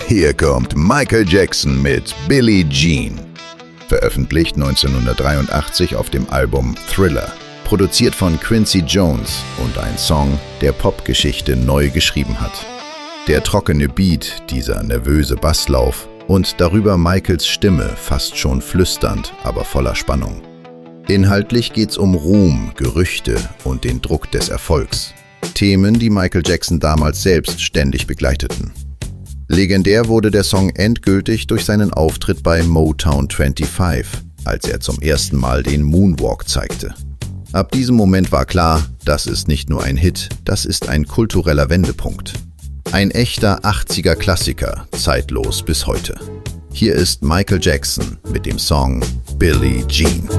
Hier kommt Michael Jackson mit Billie Jean. Veröffentlicht 1983 auf dem Album Thriller. Produziert von Quincy Jones und ein Song, der Popgeschichte neu geschrieben hat. Der trockene Beat, dieser nervöse Basslauf und darüber Michaels Stimme, fast schon flüsternd, aber voller Spannung. Inhaltlich geht's um Ruhm, Gerüchte und den Druck des Erfolgs. Themen, die Michael Jackson damals selbst ständig begleiteten. Legendär wurde der Song endgültig durch seinen Auftritt bei Motown 25, als er zum ersten Mal den Moonwalk zeigte. Ab diesem Moment war klar, das ist nicht nur ein Hit, das ist ein kultureller Wendepunkt. Ein echter 80er-Klassiker, zeitlos bis heute. Hier ist Michael Jackson mit dem Song Billie Jean.